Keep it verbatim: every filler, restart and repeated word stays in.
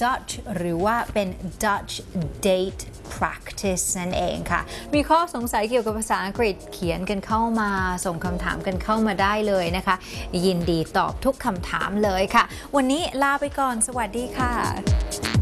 Dutch หรือว่าเป็น Dutch date practice นั่นเองค่ะมีข้อสงสัยเกี่ยวกับภาษาอังกฤษเขียนกันเข้ามาส่งคำถามกันเข้ามาได้เลยนะคะยินดีตอบทุกคำถามเลยค่ะวันนี้ลาไปก่อนสวัสดีค่ะ